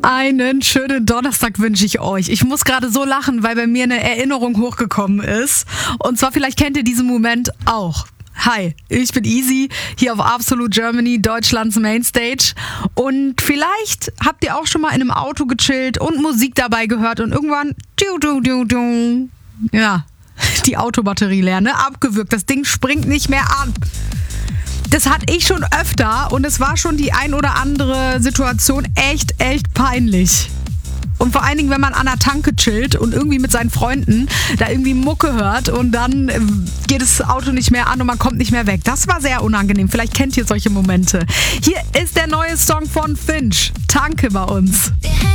Einen schönen Donnerstag wünsche ich euch. Ich muss gerade so lachen, weil bei mir eine Erinnerung hochgekommen ist. Und zwar, vielleicht kennt ihr diesen Moment auch. Hi, ich bin Easy, hier auf Absolute Germany, Deutschlands Mainstage. Und vielleicht habt ihr auch schon mal in einem Auto gechillt und Musik dabei gehört und irgendwann, ja, die Autobatterie leer, ne? Abgewürgt, das Ding springt nicht mehr an. Das hatte ich schon öfter und es war schon die ein oder andere Situation echt peinlich. Und vor allen Dingen, wenn man an der Tanke chillt und irgendwie mit seinen Freunden da irgendwie Mucke hört und dann geht das Auto nicht mehr an und man kommt nicht mehr weg. Das war sehr unangenehm. Vielleicht kennt ihr solche Momente. Hier ist der neue Song von Finch. Tanke bei uns.